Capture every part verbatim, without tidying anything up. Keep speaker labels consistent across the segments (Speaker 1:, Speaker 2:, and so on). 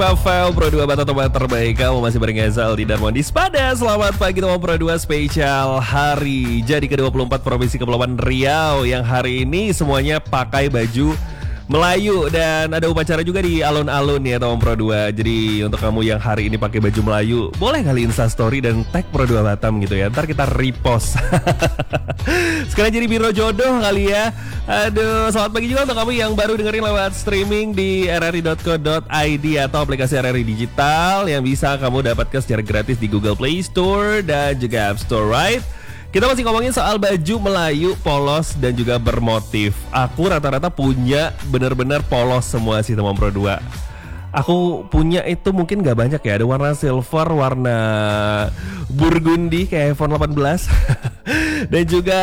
Speaker 1: Pavel Pro dua Batam tempat terbaik. Kamu masih bareng Ezal di Darmon di Spada. Selamat pagi teman Pro dua spesial hari jadi ke dua puluh empat Provinsi Kepulauan Riau. Yang hari ini semuanya pakai baju Melayu. Dan ada upacara juga di alun-alun ya teman Pro dua. Jadi untuk kamu yang hari ini pakai baju Melayu, boleh kali Instastory dan tag Pro dua Batam gitu ya. Ntar kita repost. Sekarang jadi biro jodoh kali ya. Aduh, selamat pagi juga untuk kamu yang baru dengerin lewat streaming di r r i dot co dot i d atau aplikasi R R I Digital yang bisa kamu dapatkan secara gratis di Google Play Store dan juga App Store, right? Kita masih ngomongin soal baju Melayu polos dan juga bermotif. Aku rata-rata punya bener-bener polos semua sih teman Pro dua. Aku punya itu mungkin gak banyak ya. Ada warna silver, warna burgundy kayak iPhone delapan belas dan juga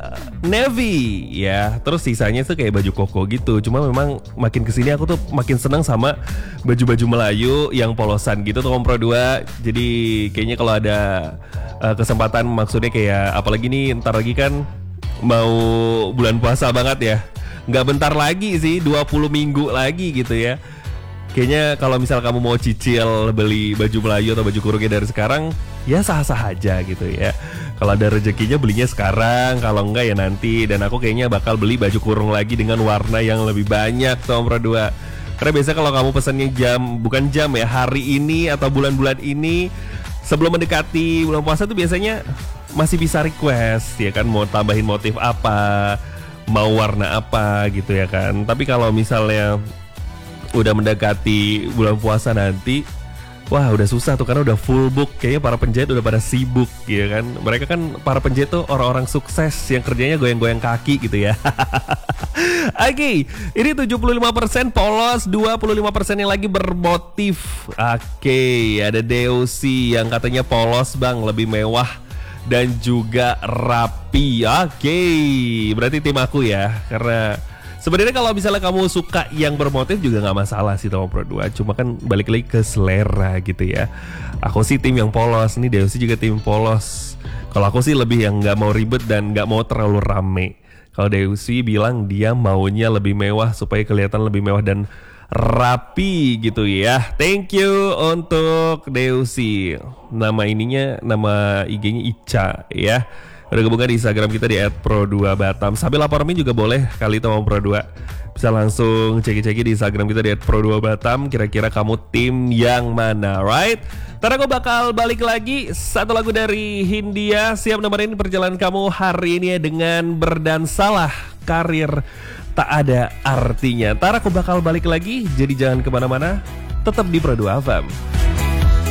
Speaker 1: navy ya. Terus sisanya tuh kayak baju koko gitu. Cuma memang makin kesini aku tuh makin senang sama baju-baju Melayu yang polosan gitu teman Pro dua. Jadi kayaknya kalau ada uh, kesempatan, maksudnya kayak apalagi nih ntar lagi kan mau bulan puasa banget ya. Nggak bentar lagi sih, dua puluh minggu lagi gitu ya. Kayaknya kalau misal kamu mau cicil beli baju Melayu atau baju kurungnya dari sekarang, ya sah-sah aja gitu ya. Kalau ada rezekinya belinya sekarang, kalau enggak ya nanti. Dan aku kayaknya bakal beli baju kurung lagi dengan warna yang lebih banyak Tom Pro dua. Karena biasanya kalau kamu pesennya jam, bukan jam ya, hari ini atau bulan-bulan ini sebelum mendekati bulan puasa tuh biasanya masih bisa request ya kan, mau tambahin motif apa, mau warna apa gitu ya kan. Tapi kalau misalnya udah mendekati bulan puasa nanti, wah udah susah tuh karena udah full book. Kayaknya para penjahit udah pada sibuk ya kan. Mereka kan para penjahit tuh orang-orang sukses yang kerjanya goyang-goyang kaki gitu ya. Oke, okay, ini tujuh puluh lima persen polos, dua puluh lima persen yang lagi bermotif. Oke, okay, ada D O C yang katanya polos bang, lebih mewah dan juga rapi. Oke, okay, berarti tim aku ya. Karena sebenarnya kalau misalnya kamu suka yang bermotif juga nggak masalah sih teman Pro dua. Cuma kan balik lagi ke selera gitu ya. Aku sih tim yang polos, nih D O C juga tim polos. Kalau aku sih lebih yang nggak mau ribet dan nggak mau terlalu rame. Kalau D O C bilang dia maunya lebih mewah supaya kelihatan lebih mewah dan rapi gitu ya. Thank you untuk D O C. Nama ininya, nama I G-nya Ica ya. Udah gabungan di Instagram kita di et pro dua batam. Sambil lapor min juga boleh kali teman Pro dua. Bisa langsung ceki-ceki di Instagram kita di et pro dua batam. Kira-kira kamu tim yang mana, right? Ntar aku bakal balik lagi. Satu lagu dari Hindia siap nemenin perjalanan kamu hari ini dengan Berdansalah, karir tak ada artinya. Ntar aku bakal balik lagi. Jadi jangan kemana-mana, tetap di Pro dua F M.